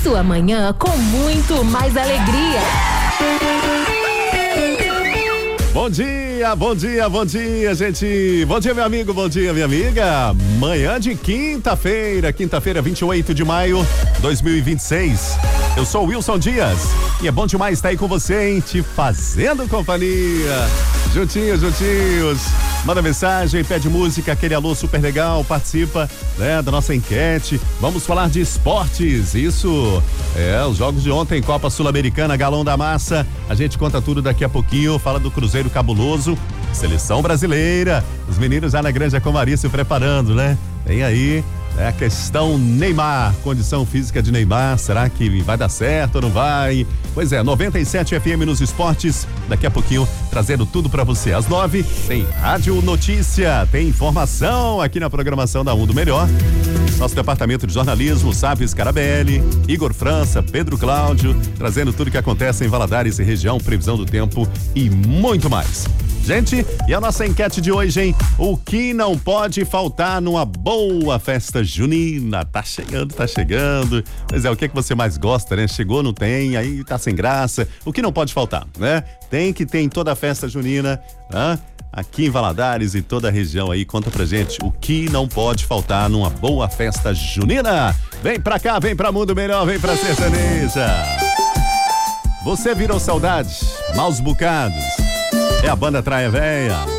sua manhã com muito mais alegria. Bom dia, bom dia, bom dia, gente. Bom dia, meu amigo, bom dia, minha amiga. Manhã de quinta-feira, 28 de maio, 2026. Eu sou o Wilson Dias e é bom demais estar aí com você, hein? Te fazendo companhia. Juntinhos, juntinhos. Manda mensagem, pede música, aquele alô super legal, participa, né, da nossa enquete. Vamos falar de esportes, isso. Os jogos de ontem, Copa Sul-Americana, Galão da Massa. A gente conta tudo daqui a pouquinho, fala do Cruzeiro Cabuloso, seleção brasileira. Os meninos já na Granja Comari se preparando, né? Tem aí a questão Neymar, condição física de Neymar, será que vai dar certo ou não vai? Pois é, 97 FM nos esportes, daqui a pouquinho trazendo tudo pra você. Às 9 tem Rádio Notícia, tem informação aqui na programação da Mundo Melhor. Nosso departamento de jornalismo, Sábio Scarabelli, Igor França, Pedro Cláudio, trazendo tudo que acontece em Valadares e região, previsão do tempo e muito mais. Gente, e a nossa enquete de hoje, hein? O que não pode faltar numa boa festa junina? Tá chegando, tá chegando. Pois é, o que é que você mais gosta, né? Chegou, não tem, aí tá sem graça. O que não pode faltar, né? Tem que ter em toda a festa junina, né? Aqui em Valadares e toda a região aí, conta pra gente o que não pode faltar numa boa festa junina. Vem pra cá, vem pra Mundo Melhor, vem pra Sertaneja. Você virou saudade, maus bocados. É a banda Traia Véia.